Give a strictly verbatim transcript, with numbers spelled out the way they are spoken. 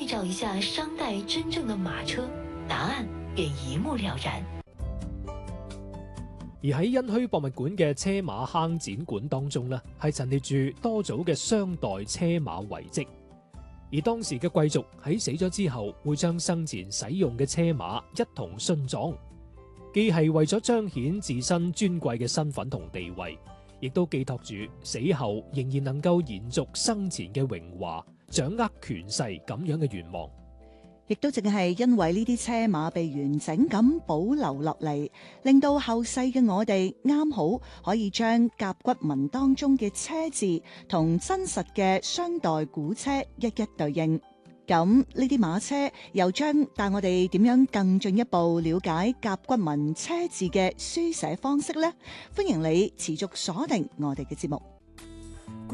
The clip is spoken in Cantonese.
找一下商代真正的馬車，答案便一目了然。 而喺殷墟博物館嘅車馬坑展館當中呢，係陳列住多組嘅商代車馬遺跡。而當時嘅貴族喺死咗之後，會將生前使用嘅車馬一同殉葬，既係為咗彰顯自身尊貴嘅身份同地位，亦都寄託住死後仍然能夠延續生前嘅榮華，掌握權勢咁樣嘅願望。 亦都淨係因為呢啲車馬被完整咁保留落嚟，令到後世嘅我哋啱好可以將甲骨文當中嘅車字同真實嘅商代古車一一對應。咁呢啲馬車又將帶我哋點樣更進一步了解甲骨文車字嘅書寫方式呢？歡迎你持續鎖定我哋嘅節目。